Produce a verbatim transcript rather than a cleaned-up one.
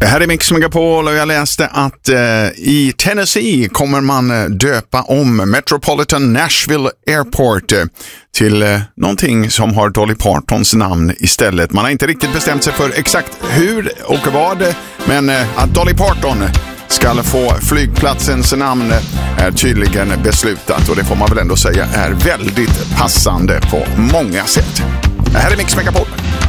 Det här är Mix Megapol och jag läste att eh, i Tennessee kommer man döpa om Metropolitan Nashville Airport eh, till eh, någonting som har Dolly Partons namn istället. Man har inte riktigt bestämt sig för exakt hur och vad, men eh, att Dolly Parton ska få flygplatsens namn är tydligen beslutat, och det får man väl ändå säga är väldigt passande på många sätt. Det här är Mix Megapol.